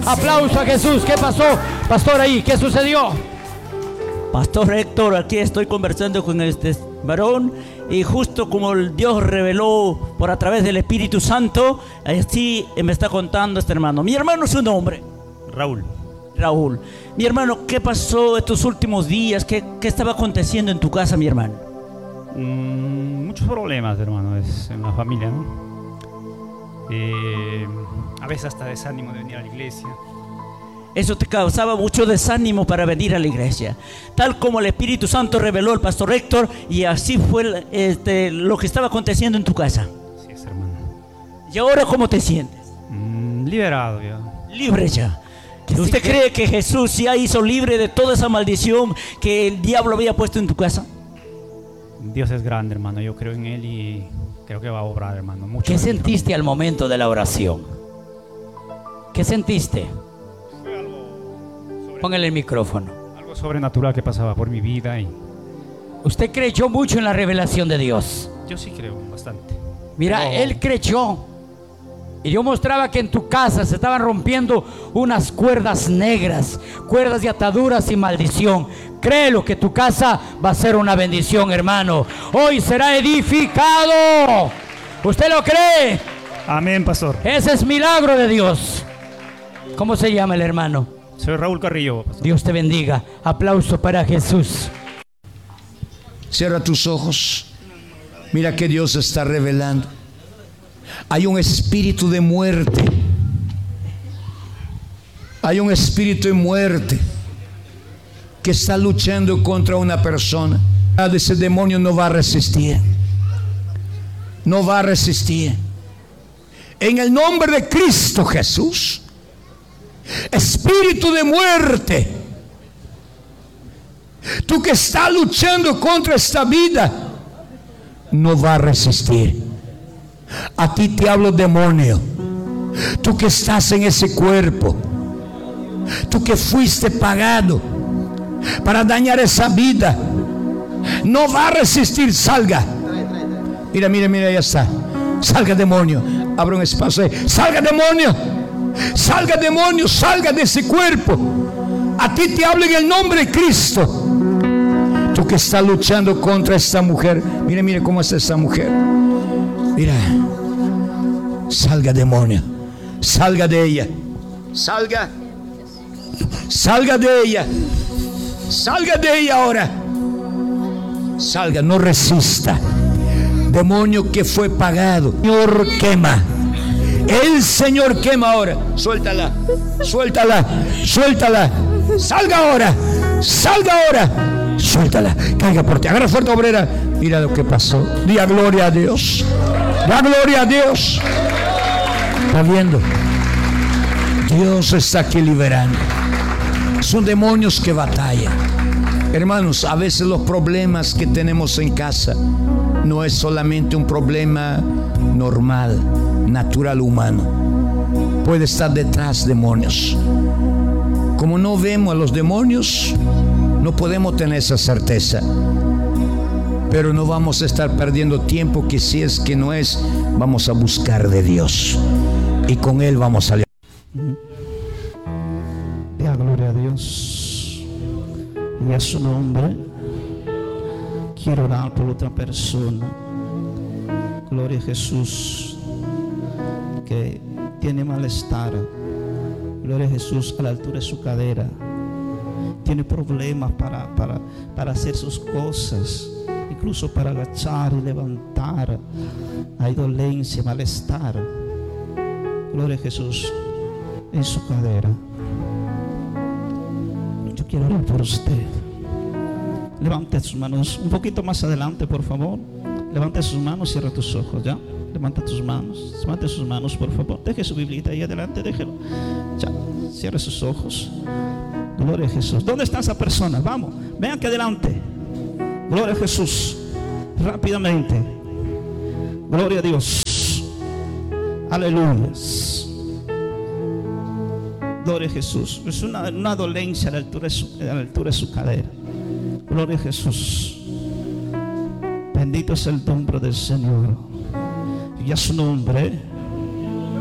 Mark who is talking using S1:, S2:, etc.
S1: Aplauso a Jesús. ¿Qué pasó, pastor, ahí? ¿Qué sucedió?
S2: Pastor Héctor, aquí estoy conversando con este varón y justo como el Dios reveló por a través del Espíritu Santo, así me está contando este hermano. Mi hermano, su nombre. Raúl. Mi hermano, ¿qué pasó estos últimos días? ¿Qué estaba aconteciendo en tu casa, mi hermano?
S3: Muchos problemas, hermano, en la familia, ¿no? A veces hasta desánimo de venir a la iglesia.
S2: Eso te causaba mucho desánimo para venir a la iglesia, tal como el Espíritu Santo reveló al pastor Héctor, y así fue lo que estaba aconteciendo en tu casa.
S3: Sí, hermano.
S2: ¿Y ahora cómo te sientes?
S3: Liberado ya.
S2: Libre ya. ¿Usted cree que Jesús ya hizo libre de toda esa maldición que el diablo había puesto en tu casa?
S3: Dios es grande, hermano. Yo creo en Él y creo que va a obrar, hermano. Mucho.
S1: ¿Qué sentiste al momento de la oración? ¿Qué sentiste? Póngale el micrófono.
S3: Algo sobrenatural que pasaba por mi vida y
S1: Usted creyó mucho en la revelación de Dios.
S3: yo sí creo bastante.
S1: Mira, él creyó. Y yo mostraba que en tu casa se estaban rompiendo unas cuerdas negras, cuerdas de ataduras y maldición. Créelo que tu casa va a ser una bendición, hermano. Hoy será edificado. ¿Usted lo cree?
S3: Amén, pastor.
S1: Ese es milagro de Dios. ¿Cómo se llama el hermano?
S3: Soy Raúl Carrillo, pastor.
S1: Dios te bendiga. Aplauso para Jesús.
S4: Cierra tus ojos. Mira que Dios está revelando. Hay un espíritu de muerte. Hay un espíritu de muerte que está luchando contra una persona. Ese demonio no va a resistir. No va a resistir. En el nombre de Cristo Jesús, espíritu de muerte, tú que estás luchando contra esta vida, no va a resistir. A ti te hablo, demonio, tú que estás en ese cuerpo, tú que fuiste pagado para dañar esa vida, no va a resistir. Salga. Mira, mira, mira, ya está. Salga, demonio. Abra un espacio ahí. Salga, demonio. Salga, demonio. Salga de ese cuerpo. A ti te hablo en el nombre de Cristo. Tú que estás luchando contra esta mujer. Mira, mira cómo está esta mujer. Mira. Salga, demonio. Salga de ella. Salga. Salga de ella. Salga de ella ahora. Salga, no resista. Demonio que fue pagado, Señor quema. El Señor quema ahora. Suéltala, suéltala, suéltala. Salga ahora, salga ahora. Suéltala, caiga por ti. Agarra fuerte, obrera. Mira lo que pasó. Diga gloria a Dios. Da gloria a Dios. ¿Está viendo? Dios está aquí liberando. Son demonios que batallan. Hermanos, a veces los problemas que tenemos en casa no es solamente un problema normal, natural, humano. Puede estar detrás demonios. Como no vemos a los demonios, no podemos tener esa certeza. Pero no vamos a estar perdiendo tiempo, que si es que no es, vamos a buscar de Dios. Y con Él vamos a salir.
S5: Dea gloria a Dios. Y a su nombre quiero orar por otra persona. Gloria a Jesús, que tiene malestar. Gloria a Jesús, a la altura de su cadera. Tiene problemas para hacer sus cosas, incluso para agachar y levantar. Hay dolencia, malestar. Gloria a Jesús, en su cadera. Yo quiero orar por usted. Levante sus manos un poquito más adelante, por favor. Levante sus manos, cierra tus ojos, ¿ya? Levanta tus manos, levante sus manos, por favor. Deje su biblita ahí adelante, déjelo. Ya, cierre sus ojos. Gloria a Jesús. ¿Dónde está esa persona? Vamos, ven aquí adelante. Gloria a Jesús. Rápidamente. Gloria a Dios. Aleluya. Gloria a Jesús. Es una dolencia a la altura de su cadera. Gloria a Jesús. Bendito es el nombre del Señor. Y a su nombre